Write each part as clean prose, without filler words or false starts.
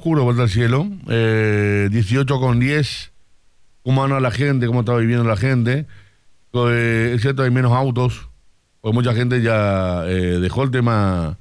oscuro vuelta al cielo. 18:10. ¿Cómo anda la gente? ¿Cómo está viviendo la gente? Es cierto, hay menos autos, pues mucha gente ya dejó el tema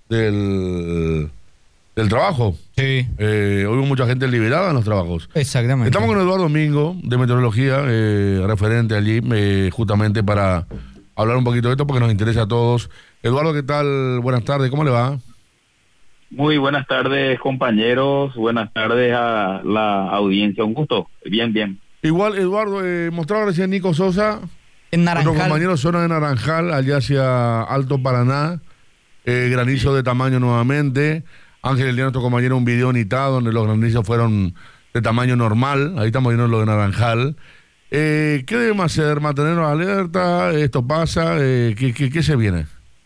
del trabajo. Sí. Hoy hubo mucha gente liberada en los trabajos. Exactamente. Estamos con Eduardo Domingo, de Meteorología, referente allí, justamente para hablar un poquito de esto, porque nos interesa a todos. Eduardo, ¿qué tal? Buenas tardes, ¿cómo le va? Muy buenas tardes, compañeros. Buenas tardes a la audiencia. Un gusto. Bien, bien. Igual, Eduardo, mostraba recién Nico Sosa. En Naranjal. Nuestros compañeros zona de Naranjal, allá hacia Alto Paraná. Granizo de tamaño nuevamente. Ángel el día nuestro compañero un video en Itá, donde los granizos fueron de tamaño normal. Ahí estamos viendo lo de Naranjal. ¿Qué debemos hacer? ¿Mantenernos alerta? ¿Esto pasa? ¿Qué se viene?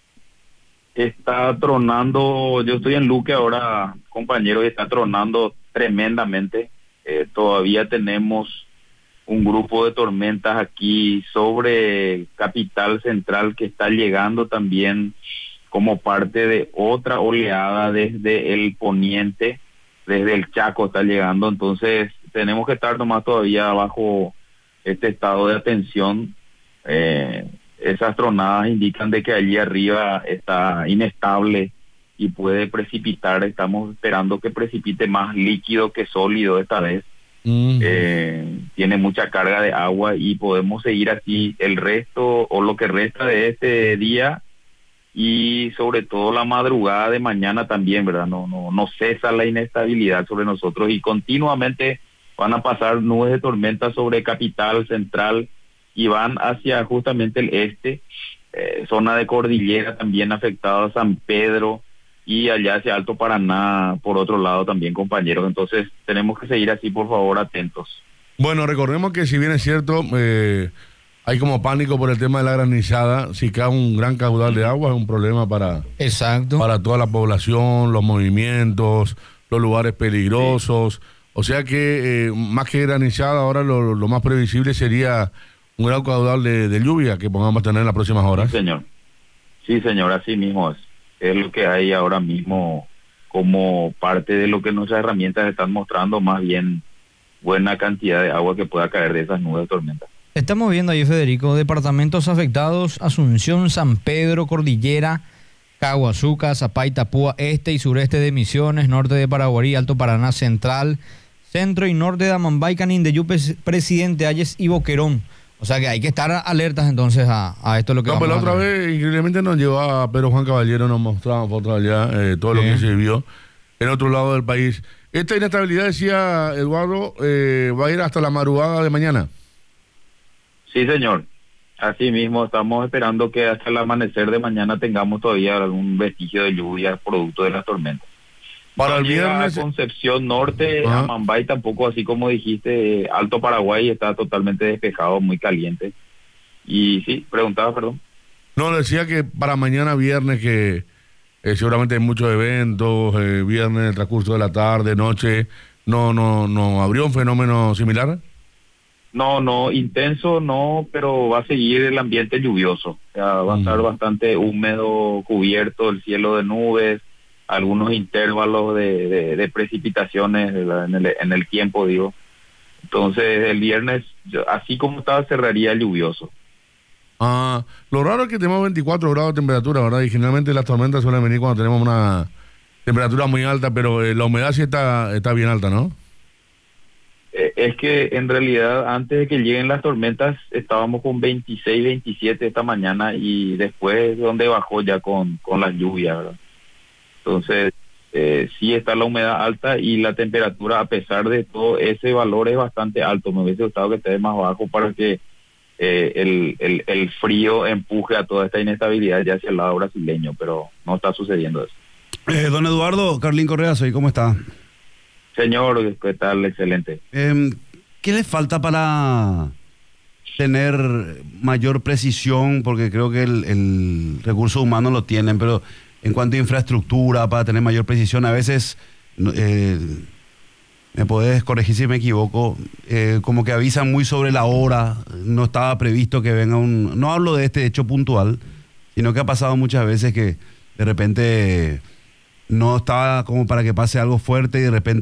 Está tronando. Yo estoy en Luque ahora, compañero, y está tronando tremendamente. Todavía tenemos un grupo de tormentas aquí sobre Capital Central que está llegando también como parte de otra oleada desde el poniente, desde el Chaco está llegando. Entonces tenemos que estar nomás todavía bajo este estado de atención. Esas tronadas indican de que allí arriba está inestable y puede precipitar. Estamos esperando que precipite más líquido que sólido esta vez. Tiene mucha carga de agua y podemos seguir así el resto o lo que resta de este día y sobre todo la madrugada de mañana también, ¿verdad? No cesa la inestabilidad sobre nosotros y continuamente van a pasar nubes de tormenta sobre Capital Central y van hacia justamente el este, zona de cordillera también afectada, San Pedro y allá hacia Alto Paraná por otro lado también, compañeros. Entonces tenemos que seguir así, por favor, atentos. Bueno, recordemos que si bien es cierto, hay como pánico por el tema de la granizada. Si cae un gran caudal de agua es un problema para toda la población, los movimientos, los lugares peligrosos. Sí. O sea que más que granizada, ahora lo más previsible sería un gran caudal de lluvia que podamos tener en las próximas horas. Sí, señor, así mismo es lo que hay ahora mismo como parte de lo que nuestras herramientas están mostrando, más bien buena cantidad de agua que pueda caer de esas nubes de tormenta. Estamos viendo ahí, Federico, departamentos afectados: Asunción, San Pedro, Cordillera, Caguazuca, Zapay, Tapúa, este y sureste de Misiones, norte de Paraguarí, Alto Paraná Central, centro y norte de Amambay, Canindeyú, Presidente Hayes y Boquerón. O sea que hay que estar alertas entonces a esto lo que vamos a hacer. La otra vez, increíblemente, nos llevaba Pedro Juan Caballero, nos mostraba fotos allá, todo lo que se vio en otro lado del país. Esta inestabilidad, decía Eduardo, va a ir hasta la madrugada de mañana. Sí, señor. Así mismo, estamos esperando que hasta el amanecer de mañana tengamos todavía algún vestigio de lluvia producto de las tormentas. Para el viernes, Concepción Norte, Amambay tampoco, así como dijiste, Alto Paraguay está totalmente despejado, muy caliente. Y sí, preguntaba, perdón. No, decía que para mañana viernes que seguramente hay muchos eventos, viernes en el transcurso de la tarde, noche, ¿no habría un fenómeno similar? No, intenso no, pero va a seguir el ambiente lluvioso. O sea, va a estar bastante húmedo, cubierto el cielo de nubes, algunos intervalos de precipitaciones en el tiempo, digo. Entonces el viernes, así como estaba, cerraría lluvioso. Lo raro es que tenemos 24 grados de temperatura, ¿verdad? Y generalmente las tormentas suelen venir cuando tenemos una temperatura muy alta, pero la humedad sí está bien alta, ¿no? Es que en realidad antes de que lleguen las tormentas estábamos con 26, 27 esta mañana y después donde bajó ya con las lluvias, ¿verdad? Entonces sí está la humedad alta y la temperatura, a pesar de todo ese valor, es bastante alto. Me hubiese gustado que esté más bajo para que el frío empuje a toda esta inestabilidad ya hacia el lado brasileño, pero no está sucediendo eso. Don Eduardo, Carlín Correa soy, ¿cómo está? Señor, ¿qué tal? Excelente. ¿Qué le falta para tener mayor precisión? Porque creo que el recurso humano lo tienen, pero en cuanto a infraestructura, para tener mayor precisión, a veces, me podés corregir si me equivoco, como que avisan muy sobre la hora, no estaba previsto que venga no hablo de este hecho puntual, sino que ha pasado muchas veces que de repente no estaba como para que pase algo fuerte y de repente